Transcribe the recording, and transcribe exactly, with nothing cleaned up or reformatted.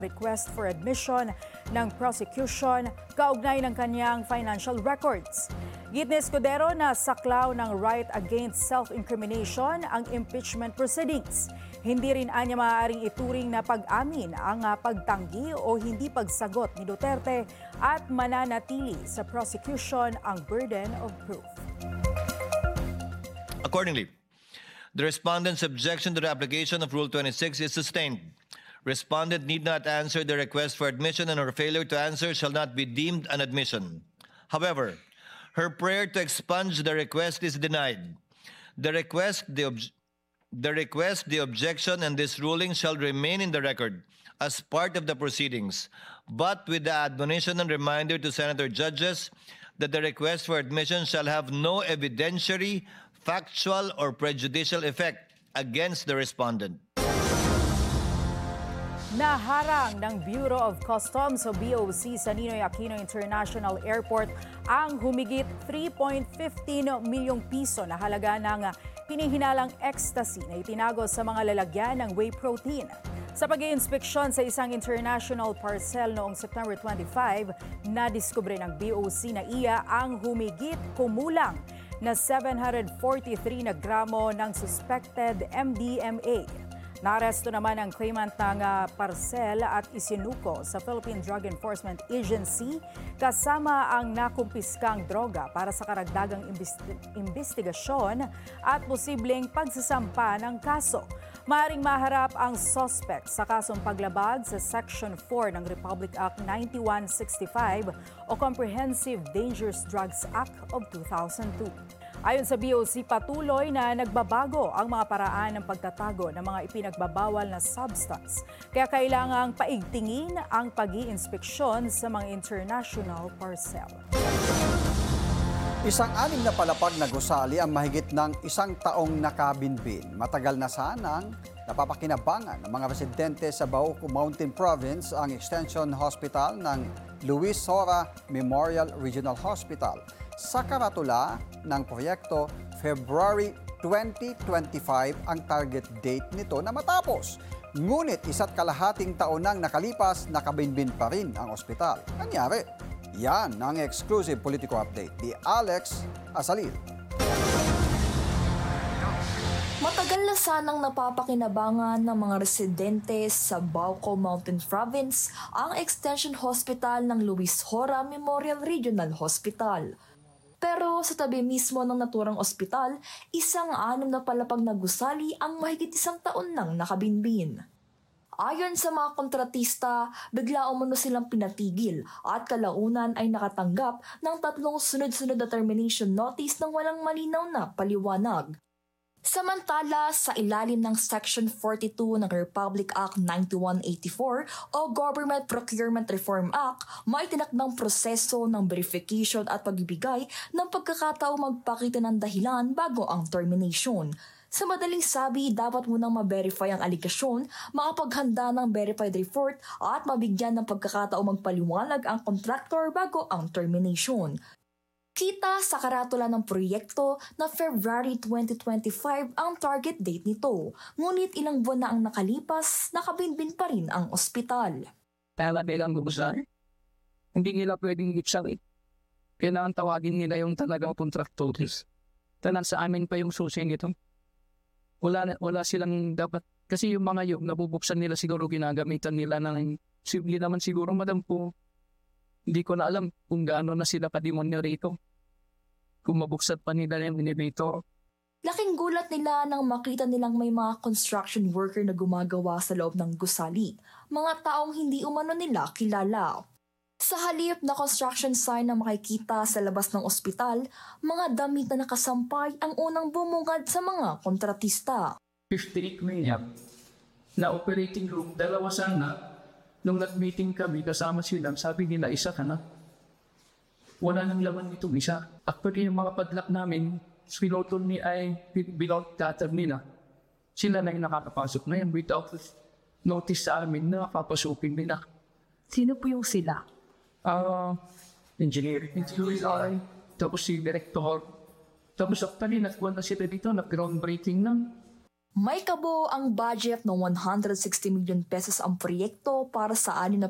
request for admission ng prosecution kaugnay ng kanyang financial records. Git ni Escudero na saklaw ng right against self-incrimination ang impeachment proceedings. Hindi rin anya maaaring ituring na pag-amin ang pagtanggi o hindi pagsagot ni Duterte at mananatili sa prosecution ang burden of proof. Accordingly, the respondent's objection to the application of Rule twenty-six is sustained. Respondent need not answer the request for admission, and her failure to answer shall not be deemed an admission. However, her prayer to expunge the request is denied. The request, the, ob the request, the objection, and this ruling shall remain in the record as part of the proceedings, but with the admonition and reminder to Senator judges that the request for admission shall have no evidentiary, factual, or prejudicial effect against the respondent. Naharang ng Bureau of Customs o B O C sa Ninoy Aquino International Airport ang humigit three point one five milyong piso na halaga ng hinihinalang ecstasy na itinago sa mga lalagyan ng whey protein. Sa pag-iinspeksyon sa isang international parcel noong September twenty-five, nadiskubre ng B O C na iya ang humigit kumulang na seven hundred forty-three na gramo ng suspected M D M A. Naaresto naman ang claimant ng uh, parcel at isinuko sa Philippine Drug Enforcement Agency kasama ang nakumpiskang droga para sa karagdagang imbesti- investigasyon at posibleng pagsasampa ng kaso. Maaring maharap ang suspect sa kasong paglabag sa Section four ng Republic Act ninety-one sixty-five o Comprehensive Dangerous Drugs Act of two thousand two. Ayon sa B O C, patuloy na nagbabago ang mga paraan ng pagtatago ng mga ipinagbabawal na substance. Kaya kailangang paigtingin ang pag-iinspeksyon sa mga international parcel. Isang anim na palapag na gusali ang mahigit ng isang taong nakabinbin. Matagal na sanang napapakinabangan ng mga residente sa Bauco Mountain Province ang Extension Hospital ng Luis Sora Memorial Regional Hospital. Sa karatula ng proyekto, February twenty twenty-five ang target date nito na matapos. Ngunit isa't kalahating taon nang nakalipas, nakabinbin pa rin ang ospital. Nangyari? Yan ang exclusive Politico Update ni Alex Asalil. Matagal na sanang napapakinabangan ng mga residente sa Bauco Mountain Province ang Extension Hospital ng Luis Sora Memorial Regional Hospital. Pero sa tabi mismo ng naturang ospital, isang anim na palapag na gusali ang mahigit isang taon nang nakabinbin. Ayon sa mga kontratista, bigla umano silang pinatigil at kalaunan ay nakatanggap ng tatlong sunod-sunod na termination notice ng walang malinaw na paliwanag. Samantala, sa ilalim ng Section forty-two ng Republic Act ninety-one eighty-four o Government Procurement Reform Act, may tinakdang proseso ng verification at pagbibigay ng pagkakataong magpakita ng dahilan bago ang termination. Sa madaling sabi, dapat munang ma-verify ang aligasyon, makapaghanda ng verified report at mabigyan ng pagkakataong magpaliwanag ang contractor bago ang termination. Kita sa karatula ng proyekto na February twenty twenty-five ang target date nito. Ngunit ilang buwan na ang nakalipas, nakabinbin pa rin ang ospital. Kaya bilang gubusar, hindi nila pwedeng ipsawit. Kailangan tawagin nila yung talagang contractors. Tanan sa amin pa yung susi nito. Wala, wala silang dapat, kasi yung mga yung nabubuksan nila siguro ginagamitan nila ng, hindi naman siguro madam po. Hindi ko na alam kung gaano na sila kademonyo rito. Kung mabuksan pa nila yung elevator. Laking gulat nila nang makita nilang may mga construction worker na gumagawa sa loob ng gusali. Mga taong hindi umano nila kilala. Sa halip na construction sign na makikita sa labas ng ospital, mga damit na nakasampay ang unang bumungad sa mga kontratista. fifty-eight million na operating room, dalawa sana. Nung nag-meeting kami, kasama sila, sabi nila, isa ka na. Wala nang laman nitong isa. Actually, yung mga padlock namin, pinotol ni ay binot cutter nila. Sila na yung nakakapasok na yan without notice sa amin na papasukin nila. Sino po yung sila? Ah, uh, engineer. Engineer, tapos si director. Tapos actually, nagkuhan na sila dito, nag-groundbreaking na. May kabuo ang budget ng one hundred sixty million pesos ang proyekto para sa anim na